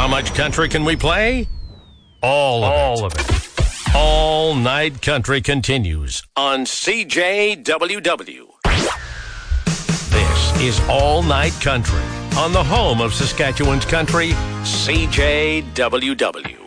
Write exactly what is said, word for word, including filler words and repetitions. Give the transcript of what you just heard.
How much country can we play? All of All it. of it. All Night Country continues on C J W W. This is All Night Country on the home of Saskatchewan's country, C J W W.